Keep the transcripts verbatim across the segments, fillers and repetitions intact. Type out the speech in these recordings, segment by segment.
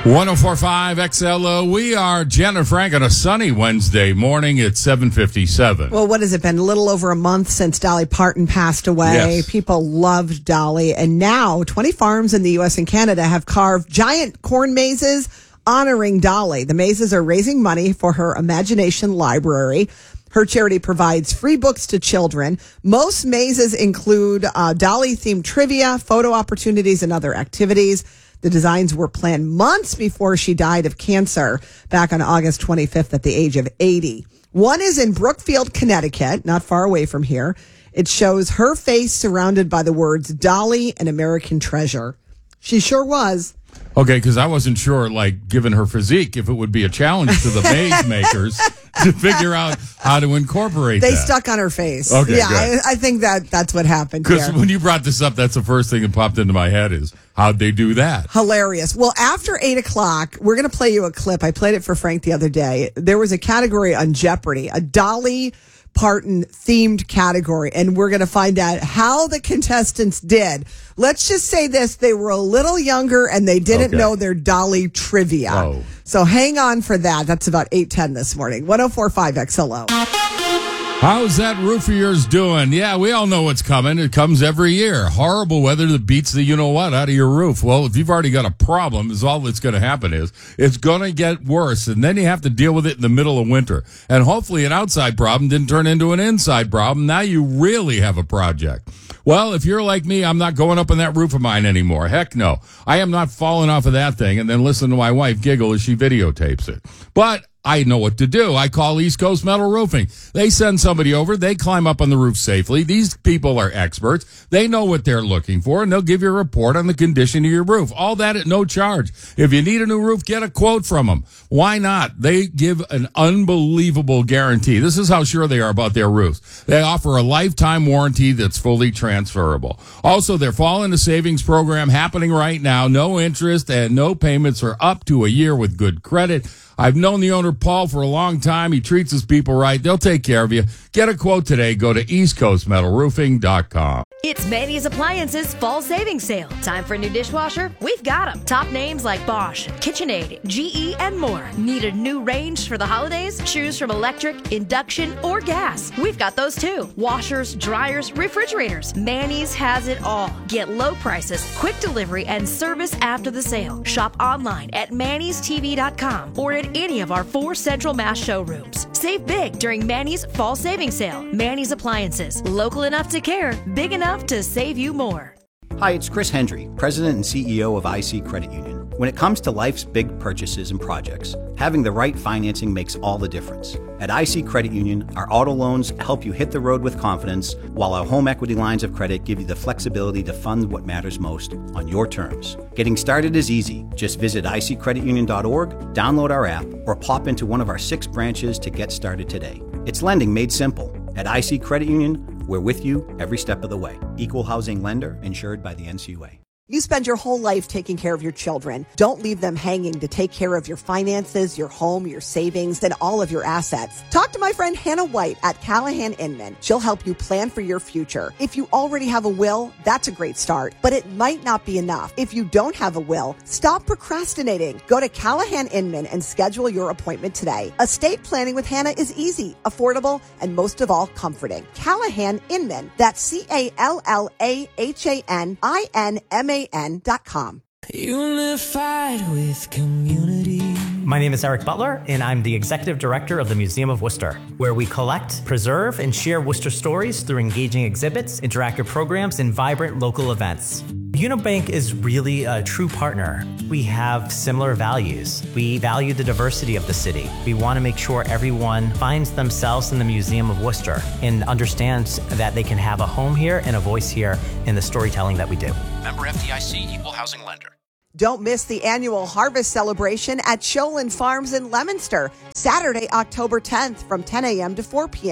one oh four point five X L O. We are Jen and Frank on a sunny Wednesday morning at seven fifty-seven. Well, what has it been? A little over a month since Dolly Parton passed away. Yes. People loved Dolly. And now twenty farms in the U S and Canada have carved giant corn mazes honoring Dolly. The mazes are raising money for her Imagination Library. Her charity provides free books to children. Most mazes include uh, Dolly-themed trivia, photo opportunities, and other activities. The designs were planned months before she died of cancer back on August twenty-fifth at the age of eighty. One is in Brookfield, Connecticut, not far away from here. It shows her face surrounded by the words Dolly, an American treasure. She sure was. Okay, because I wasn't sure, like, given her physique, if it would be a challenge to the maze makers to figure out how to incorporate They that. stuck on her face. Okay, yeah, good. I, I think that that's what happened Because here. when you brought this up, that's the first thing that popped into my head is, how'd they do that? Hilarious. Well, after eight o'clock, we're going to play you a clip. I played it for Frank the other day. There was a category on Jeopardy, a Dolly Parton themed category, and we're going to find out how the contestants did. Let's just say this. They were a little younger and they didn't Okay. know their Dolly trivia. Oh. So hang on for that. That's about eight ten this morning. one oh four point five X L O. How's that roof of yours doing? Yeah, we all know what's coming. It comes every year. Horrible weather that beats the you-know-what out of your roof. Well, if you've already got a problem, is all that's going to happen is it's going to get worse, and then you have to deal with it in the middle of winter. And hopefully an outside problem didn't turn into an inside problem. Now you really have a project. Well, if you're like me, I'm not going up on that roof of mine anymore. Heck no. I am not falling off of that thing and then listen to my wife giggle as she videotapes it. But I know what to do. I call East Coast Metal Roofing. They send somebody over. They climb up on the roof safely. These people are experts. They know what they're looking for, and they'll give you a report on the condition of your roof. All that at no charge. If you need a new roof, get a quote from them. Why not? They give an unbelievable guarantee. This is how sure they are about their roofs. They offer a lifetime warranty that's fully transferable. Also, their Fall into Savings program happening right now. No interest and no payments for up to a year with good credit. I've known the owner, Paul, for a long time. He treats his people right. They'll take care of you. Get a quote today. Go to east coast metal roofing dot com. It's Manny's Appliances Fall Savings Sale. Time for a new dishwasher? We've got them. Top names like Bosch, KitchenAid, G E, and more. Need a new range for the holidays? Choose from electric, induction, or gas. We've got those too. Washers, dryers, refrigerators. Manny's has it all. Get low prices, quick delivery, and service after the sale. Shop online at mannys t v dot com or at any of our four Central Mass showrooms. Save big during Manny's Fall Savings Sale. Manny's Appliances. Local enough to care, big enough to save you more. Hi, it's Chris Hendry, President and C E O of I C Credit Union. When it comes to life's big purchases and projects, having the right financing makes all the difference. At I C Credit Union, our auto loans help you hit the road with confidence, while our home equity lines of credit give you the flexibility to fund what matters most on your terms. Getting started is easy. Just visit i c credit union dot org, download our app, or pop into one of our six branches to get started today. It's lending made simple. At I C Credit Union, we're with you every step of the way. Equal housing lender, insured by the N C U A. You spend your whole life taking care of your children. Don't leave them hanging to take care of your finances, your home, your savings, and all of your assets. Talk to my friend Hannah White at Callahan Inman. She'll help you plan for your future. If you already have a will, that's a great start, but it might not be enough. If you don't have a will, stop procrastinating. Go to Callahan Inman and schedule your appointment today. Estate planning with Hannah is easy, affordable, and most of all, comforting. Callahan Inman. That's C A L L A H A N I N M A N dot com. Unified with community. My name is Eric Butler, and I'm the Executive Director of the Museum of Worcester, where we collect, preserve, and share Worcester stories through engaging exhibits, interactive programs, and vibrant local events. Unibank is really a true partner. We have similar values. We value the diversity of the city. We want to make sure everyone finds themselves in the Museum of Worcester and understands that they can have a home here and a voice here in the storytelling that we do. Member F D I C, Equal Housing Lender. Don't miss the annual harvest celebration at Sholin Farms in Leominster, Saturday, October tenth from ten a.m. to four p.m.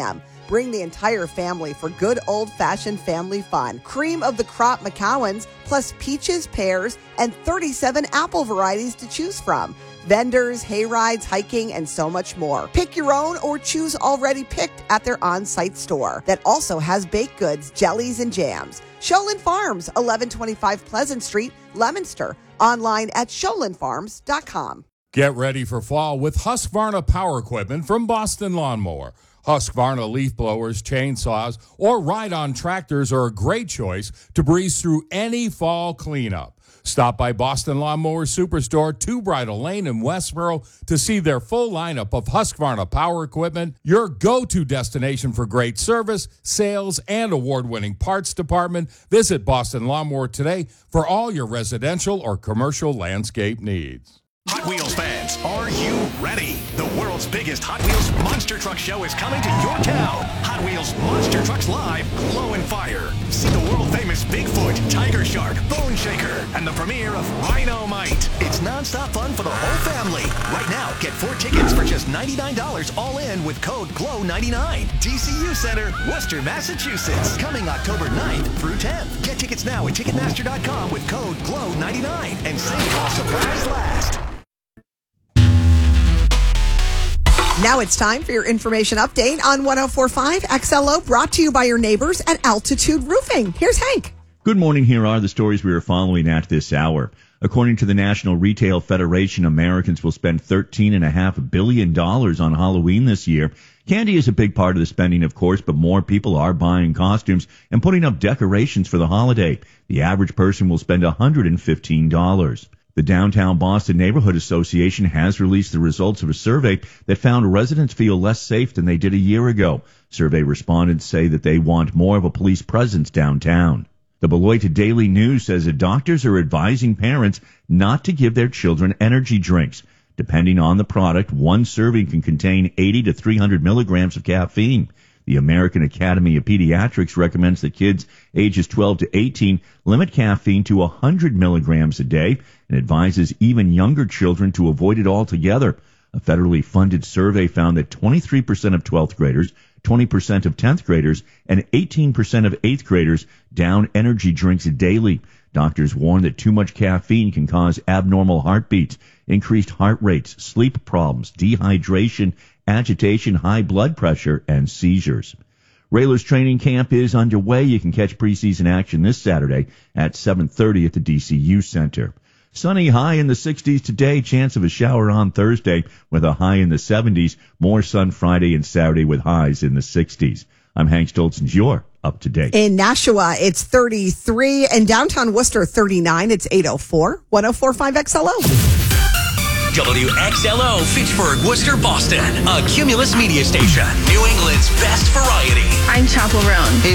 Bring the entire family for good old-fashioned family fun. Cream of the crop Macauans, plus peaches, pears, and thirty-seven apple varieties to choose from. Vendors, hay rides, hiking, and so much more. Pick your own or choose already picked at their on-site store that also has baked goods, jellies, and jams. Sholin Farms, eleven twenty-five Pleasant Street, Leominster. Online at sholin farms dot com. Get ready for fall with Husqvarna Power Equipment from Boston Lawnmower. Husqvarna leaf blowers, chainsaws, or ride-on tractors are a great choice to breeze through any fall cleanup. Stop by Boston Lawnmower Superstore, Two Bridle Lane in Westboro to see their full lineup of Husqvarna Power Equipment, your go-to destination for great service, sales, and award-winning parts department. Visit Boston Lawnmower today for all your residential or commercial landscape needs. Hot Wheels fans, are you ready? The world's biggest Hot Wheels Monster Truck Show is coming to your town. Hot Wheels Monster Trucks Live, Glow and Fire. See the world-famous Bigfoot, Tiger Shark, Bone Shaker, and the premiere of Rhino-Mite. It's non-stop fun for the whole family. Right now, get four tickets for just ninety-nine dollars all in with code glow ninety-nine. D C U Center, Worcester, Massachusetts. Coming October ninth through tenth. Get tickets now at Ticketmaster dot com with code glow ninety-nine and save while supplies last. Now it's time for your information update on one oh four point five X L O, brought to you by your neighbors at Altitude Roofing. Here's Hank. Good morning. Here are the stories we are following at this hour. According to the National Retail Federation, Americans will spend thirteen point five billion dollars on Halloween this year. Candy is a big part of the spending, of course, but more people are buying costumes and putting up decorations for the holiday. The average person will spend one hundred fifteen dollars. The Downtown Boston Neighborhood Association has released the results of a survey that found residents feel less safe than they did a year ago. Survey respondents say that they want more of a police presence downtown. The Beloit Daily News says that doctors are advising parents not to give their children energy drinks. Depending on the product, one serving can contain eighty to three hundred milligrams of caffeine. The American Academy of Pediatrics recommends that kids ages twelve to eighteen limit caffeine to one hundred milligrams a day and advises even younger children to avoid it altogether. A federally funded survey found that twenty-three percent of twelfth graders, twenty percent of tenth graders, and eighteen percent of eighth graders down energy drinks daily. Doctors warn that too much caffeine can cause abnormal heartbeats, increased heart rates, sleep problems, dehydration, agitation, high blood pressure, and seizures. Raylers training camp is underway. You can catch preseason action this Saturday at seven thirty at the D C U Center. Sunny, high in the sixties today, chance of a shower on Thursday with a high in the seventies. More sun Friday and Saturday with highs in the sixties. I'm Hank Stoltz, you're up to date. In Nashua, it's thirty-three, and downtown Worcester, thirty-nine. It's eight oh four, one oh four point five X L O. W X L O, Fitchburg, Worcester, Boston. A Cumulus media station. New England's best variety. I'm Chapel Roan. Hey,